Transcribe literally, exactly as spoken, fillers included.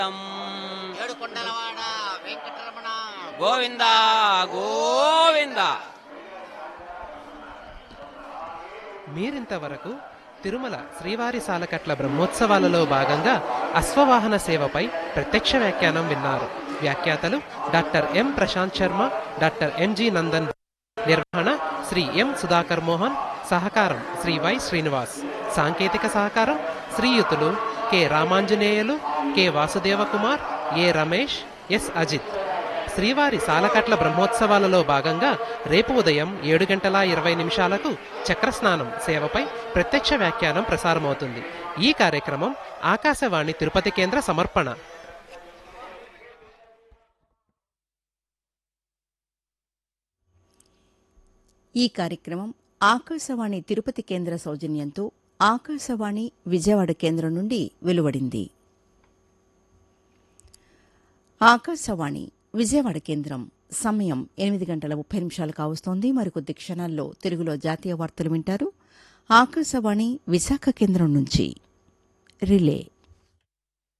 ఏడుకొండలవాడ వెంకటరమణ గోవింద గోవింద. మీరింతవరకు తిరుమల శ్రీవారి సాలకట్ల బ్రహ్మోత్సవాలలో భాగంగా అశ్వవాహన సేవపై ప్రత్యక్ష వ్యాఖ్యానం విన్నారు. వ్యాఖ్యాతలు doctor M Prashanth Sharma, doctor MG Nandan. నిర్వహణ శ్రీ ఎం సుధాకర్ మోహన్. సహకారం శ్రీ వై శ్రీనివాస్. సాంకేతిక సహకారం శ్రీయుతులు కె రామాంజనేయులు, కె వాసుదేవకుమార్, ఏ రమేష్, ఎస్ అజిత్. శ్రీవారి సాలకట్ల బ్రహ్మోత్సవాలలో భాగంగా రేపు ఉదయం ఏడు గంటల ఇరవై నిమిషాలకు చక్రస్నానం సేవపై ప్రత్యక్ష వ్యాఖ్యానం ప్రసారమవుతుంది. ఈ కార్యక్రమం ఆకాశవాణి తిరుపతి కేంద్ర సమర్పణ. ఈ కార్యక్రమం ఆకాశవాణి తిరుపతి కేంద్ర సౌజన్యంతో ఆకాశవాణి విజయవాడ కేంద్రం నుండి వెలువడింది. ఆకాశవాణి విజయవాడ కేంద్రం సమయం ఎనిమిది గంటల ముప్పై నిమిషాలు కావస్తోంది. మరికొద్ది క్షణాల్లో తెలుగులో జాతీయ వార్తలు వింటారు. ఆకాశవాణి విశాఖ కేంద్రం నుంచి రిలే.